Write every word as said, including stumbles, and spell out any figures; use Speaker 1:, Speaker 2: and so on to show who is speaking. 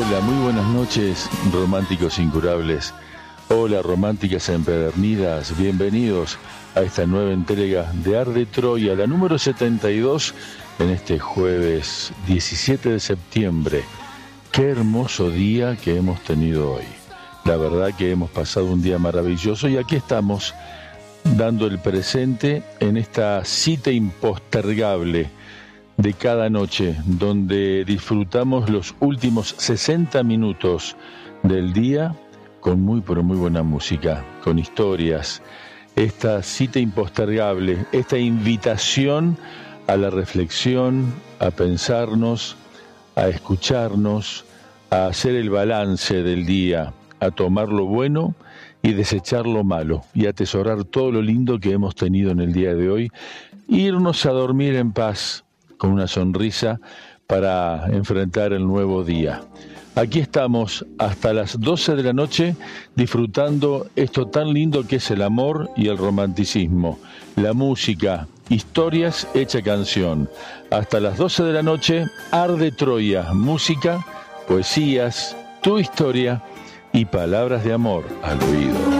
Speaker 1: Hola, muy buenas noches, románticos incurables. Hola, románticas empedernidas. Bienvenidos a esta nueva entrega de Arde Troya, la número setenta y dos, en este jueves diecisiete de septiembre. Qué hermoso día que hemos tenido hoy. La verdad que hemos pasado un día maravilloso y aquí estamos dando el presente en esta cita impostergable de cada noche, donde disfrutamos los últimos sesenta minutos del día con muy pero muy buena música, con historias, esta cita impostergable, esta invitación a la reflexión, a pensarnos, a escucharnos, a hacer el balance del día, a tomar lo bueno y desechar lo malo, y atesorar todo lo lindo que hemos tenido en el día de hoy, e irnos a dormir en paz, con una sonrisa para enfrentar el nuevo día. Aquí estamos hasta las doce de la noche disfrutando esto tan lindo que es el amor y el romanticismo, la música, historias hecha canción. Hasta las doce de la noche, Arde Troya, música, poesías, tu historia y palabras de amor al oído.